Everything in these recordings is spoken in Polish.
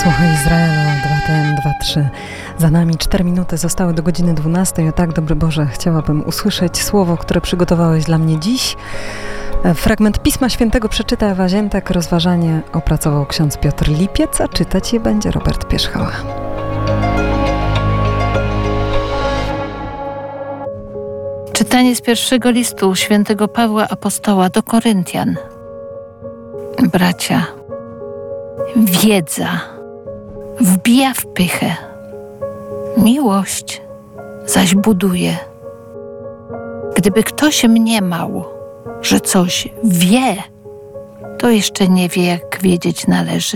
Słuchaj Izraelu, 2TM23. Za nami 4 minuty zostały do godziny 12. O tak, dobry Boże, chciałabym usłyszeć słowo, które przygotowałeś dla mnie dziś. Fragment Pisma Świętego przeczyta Ewa Ziętek, rozważanie opracował ksiądz Piotr Lipiec, a czytać je będzie Robert Pierzchała. Czytanie z pierwszego listu świętego Pawła Apostoła do Koryntian. Bracia, wiedza wbija w pychę, miłość zaś buduje. Gdyby ktoś mniemał, że coś wie, to jeszcze nie wie, jak wiedzieć należy.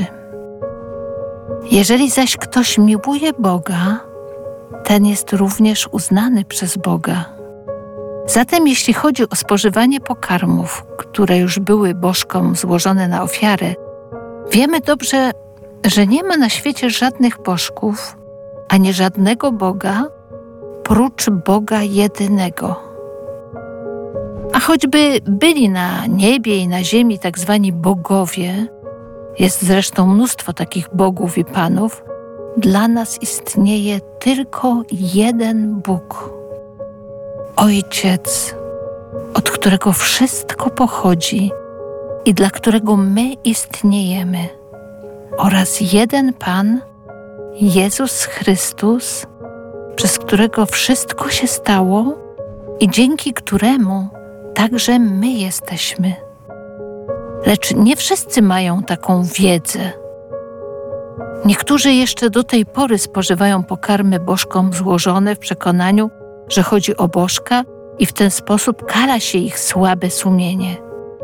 Jeżeli zaś ktoś miłuje Boga, ten jest również uznany przez Boga. Zatem jeśli chodzi o spożywanie pokarmów, które już były bożkom złożone na ofiarę, wiemy dobrze, że nie ma na świecie żadnych bożków, ani żadnego Boga, prócz Boga jedynego. A choćby byli na niebie i na ziemi tak zwani bogowie, jest zresztą mnóstwo takich bogów i panów, dla nas istnieje tylko jeden Bóg. Ojciec, od którego wszystko pochodzi i dla którego my istniejemy, oraz jeden Pan, Jezus Chrystus, przez którego wszystko się stało i dzięki któremu także my jesteśmy. Lecz nie wszyscy mają taką wiedzę. Niektórzy jeszcze do tej pory spożywają pokarmy bożkom złożone w przekonaniu, że chodzi o bożka i w ten sposób kara się ich słabe sumienie.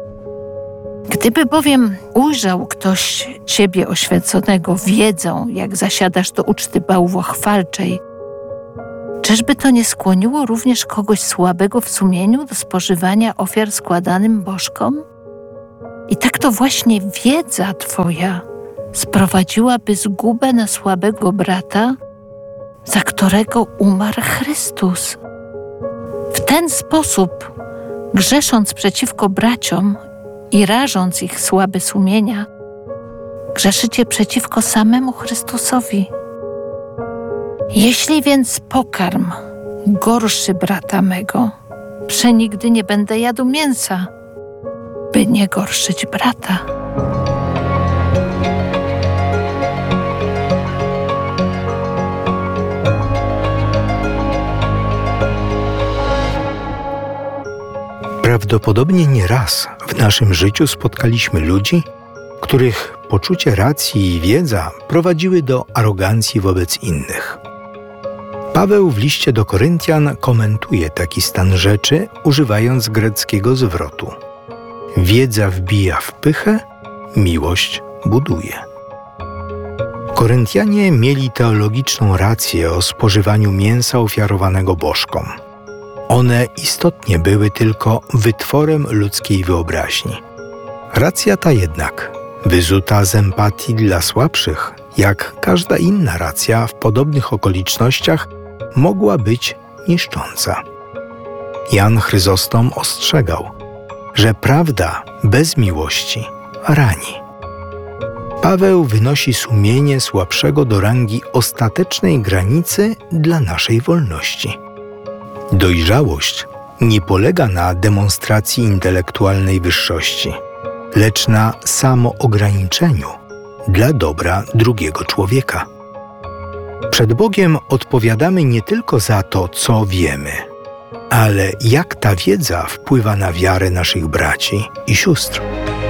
Gdyby bowiem ujrzał ktoś ciebie oświęconego wiedzą, jak zasiadasz do uczty bałwochwalczej, czyżby to nie skłoniło również kogoś słabego w sumieniu do spożywania ofiar składanym bożkom? I tak to właśnie wiedza twoja sprowadziłaby zgubę na słabego brata, za którego umarł Chrystus. W ten sposób, grzesząc przeciwko braciom i rażąc ich słabe sumienia, grzeszycie przeciwko samemu Chrystusowi. Jeśli więc pokarm gorszy brata mego, przenigdy nie będę jadł mięsa, by nie gorszyć brata. Prawdopodobnie nie raz w naszym życiu spotkaliśmy ludzi, których poczucie racji i wiedza prowadziły do arogancji wobec innych. Paweł w liście do Koryntian komentuje taki stan rzeczy, używając greckiego zwrotu. Wiedza wbija w pychę, miłość buduje. Koryntianie mieli teologiczną rację o spożywaniu mięsa ofiarowanego bożkom. One istotnie były tylko wytworem ludzkiej wyobraźni. Racja ta jednak, wyzuta z empatii dla słabszych, jak każda inna racja w podobnych okolicznościach, mogła być niszcząca. Jan Chryzostom ostrzegał, że prawda bez miłości rani. Paweł wynosi sumienie słabszego do rangi ostatecznej granicy dla naszej wolności. Dojrzałość nie polega na demonstracji intelektualnej wyższości, lecz na samoograniczeniu dla dobra drugiego człowieka. Przed Bogiem odpowiadamy nie tylko za to, co wiemy, ale jak ta wiedza wpływa na wiarę naszych braci i sióstr.